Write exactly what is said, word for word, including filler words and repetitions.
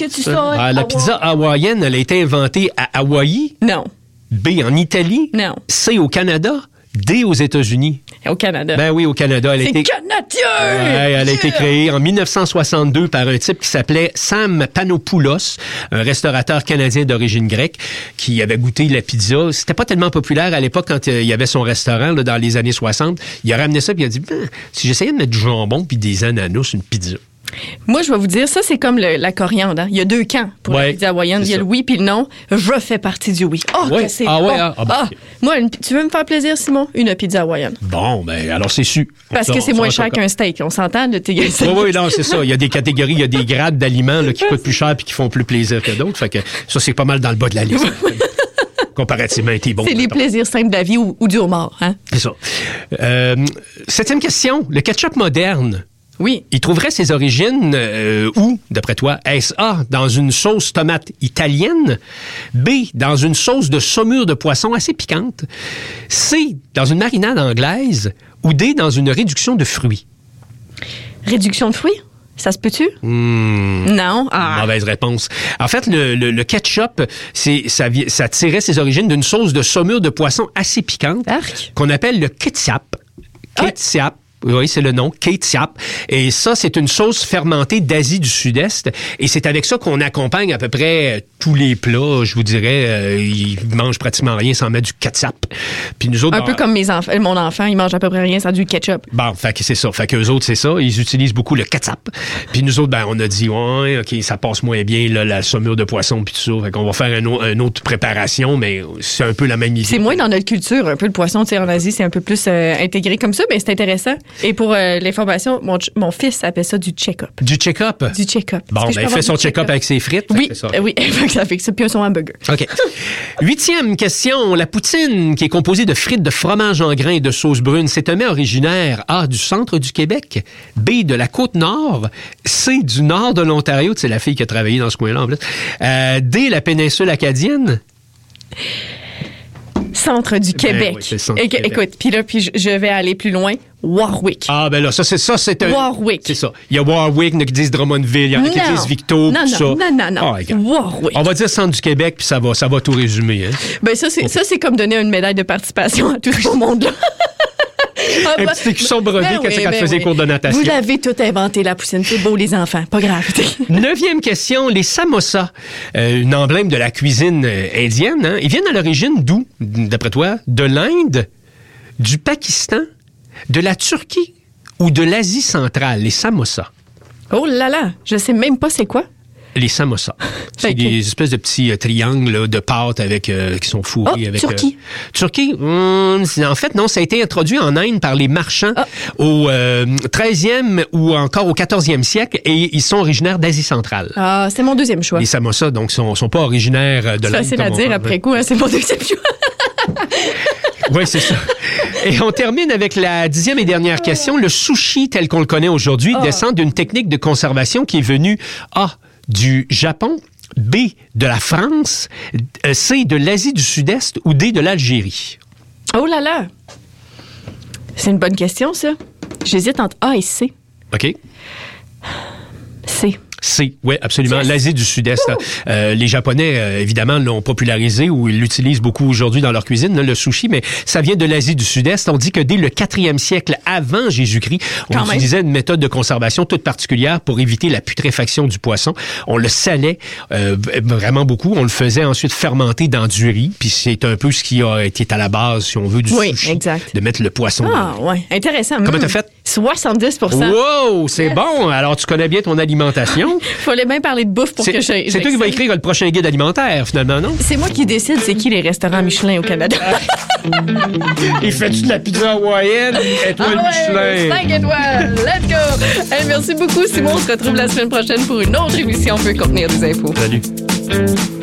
tu sois. Ah, la pizza hawaïenne, elle a été inventée à Hawaï. Non. B, en Italie. Non. C, au Canada. D, aux États-Unis. Au Canada. Ben oui, au Canada. Elle a C'est été... canadien! Ouais, elle a été créée en dix-neuf cent soixante-deux par un type qui s'appelait Sam Panopoulos, un restaurateur canadien d'origine grecque qui avait goûté la pizza. C'était pas tellement populaire à l'époque quand il y avait son restaurant là, dans les années soixante. Il a ramené ça puis il a dit ben, si j'essayais de mettre du jambon puis des ananas sur une pizza. Moi, je vais vous dire, ça, c'est comme le, la coriandre. Hein? Il y a deux camps pour ouais, la pizza hawaïenne. Il y a ça. le oui puis le non. Je fais partie du oui. Oh, ouais. que c'est ah, bon. Ouais, ah, ah, ben, ah, moi, une, tu veux me faire plaisir, Simon? Une pizza hawaïenne. Bon, ben alors c'est su. Parce on que ça, c'est on moins ça, cher ça, qu'un steak. On s'entend, le tigre. Oui, oui, non, c'est ça. Il y a des catégories, il y a des grades d'aliments là, qui coûtent plus cher et qui font plus plaisir que d'autres. Fait que ça, c'est pas mal dans le bas de la liste. Comparativement, il était bon. C'est les plaisirs simples de la vie ou, ou du homard. Hein? C'est ça. Euh, septième question. Le ketchup moderne. Oui. Il trouverait ses origines euh, où, d'après toi? Est-ce A, dans une sauce tomate italienne? B, dans une sauce de saumure de poisson assez piquante? C, dans une marinade anglaise? Ou D, dans une réduction de fruits? Réduction de fruits? Ça se peut-tu? Mmh. Non. Ah. Mauvaise réponse. En fait, le, le, le ketchup, c'est, ça, ça tirait ses origines d'une sauce de saumure de poisson assez piquante Arc. qu'on appelle le ketchup. Ketchup. Ah. Oui, c'est le nom, ketchup. Et ça, c'est une sauce fermentée d'Asie du Sud-Est. Et c'est avec ça qu'on accompagne à peu près tous les plats. Je vous dirais, euh, ils mangent pratiquement rien sans mettre du ketchup. Puis nous autres, un peu bah, comme mes enfants, mon enfant, il mange à peu près rien sans du ketchup. Bon, fait que c'est ça. Fait qu'eux autres, c'est ça. Ils utilisent beaucoup le ketchup. Puis nous autres, ben, on a dit, ouais, OK, ça passe moins bien, là, la saumure de poisson puis tout ça. Fait qu'on va faire un, o- une autre préparation, mais c'est un peu la même idée. C'est moins dans notre culture, un peu le poisson, tu sais, en Asie, c'est un peu plus euh, intégré comme ça, mais c'est intéressant. Et pour euh, l'information, mon, ch- mon fils appelle ça du check-up. Du check-up? Du check-up. Bon, Est-ce que je ben, peux il avoir fait du son check-up avec ses frites. Oui, fait que ça. euh, oui, ça fait que ça, puis son hamburger. OK. Huitième question. La poutine, qui est composée de frites de fromage en grains et de sauce brune, c'est un mets originaire A, du centre du Québec, B, de la Côte-Nord, C, du nord de l'Ontario, c'est la fille qui a travaillé dans ce coin-là, en plus, euh, D, la péninsule acadienne. Centre du Québec. oui, c'est le centre Et- du Québec. Écoute, puis là, puis je, je vais aller plus loin. Warwick. Ah, ben là, ça, c'est ça, c'est un... Warwick. C'est ça. Il y a Warwick, il y en a qui disent Drummondville, il y en a qui Non. disent Victo, Non, tout non, ça. non, non, non. Ah, regarde. Warwick. On va dire centre du Québec, puis ça va, ça va tout résumer. Hein? Ben ça, c'est, ça, c'est comme donner une médaille de participation à tout ce monde-là. Ah, Un ben- petit écusson brevet ben quand, oui, quand ben tu faisais oui. cours de natation. Vous l'avez tout inventé, la poutine. C'est beau, les enfants. Pas grave. Neuvième question, les samosas, euh, une emblème de la cuisine euh, indienne, hein, ils viennent à l'origine d'où, d'après toi? De l'Inde, du Pakistan, de la Turquie ou de l'Asie centrale, les samosas? Oh là là, je sais même pas c'est quoi. Les samosas. C'est Fait que- des espèces de petits euh, triangles là, de pâte avec, euh, qui sont fourrés Oh, avec... Turquie. euh, Turquie? Hum, c'est- en fait, non, ça a été introduit en Inde par les marchands Ah. au euh, treizième ou encore au quatorzième siècle et ils sont originaires d'Asie centrale. Ah, c'est mon deuxième choix. Les samosas, donc, sont, sont pas originaires de C'est l'Inde. facile à comme on- dire après coup, hein, c'est mon deuxième choix. Oui, c'est ça. Et on termine avec la dixième et dernière question. Le sushi, tel qu'on le connaît aujourd'hui, Oh. descend d'une technique de conservation qui est venue A, du Japon, B, de la France, euh, C, de l'Asie du Sud-Est ou D, de l'Algérie. Oh là là. C'est une bonne question, ça. J'hésite entre A et C. OK? C. C, oui, absolument. Yes. L'Asie du Sud-Est. Euh, les Japonais, euh, évidemment, l'ont popularisé ou ils l'utilisent beaucoup aujourd'hui dans leur cuisine, là, le sushi, mais ça vient de l'Asie du Sud-Est. On dit que dès le quatrième siècle avant Jésus-Christ, on Quand même. utilisait une méthode de conservation toute particulière pour éviter la putréfaction du poisson. On le salait euh, vraiment beaucoup. On le faisait ensuite fermenter dans du riz, puis c'est un peu ce qui a été à la base, si on veut, du Oui, sushi. exact. De mettre le poisson Ah, dans le riz. ouais. Intéressant. Comment Mmh. t'as fait? soixante-dix pour cent. Wow, c'est bon! Alors, tu connais bien ton alimentation. Fallait bien parler de bouffe pour C'est que je. c'est toi qui vas écrire le prochain guide alimentaire, finalement, non? C'est moi qui décide c'est qui les restaurants Michelin au Canada. Il fait-tu de la pizza hawaïenne? Étoile Michelin. cinq étoiles. Let's go. Hey, merci beaucoup, Simon. On se retrouve la semaine prochaine pour une autre émission Peut contenir des infos. Salut.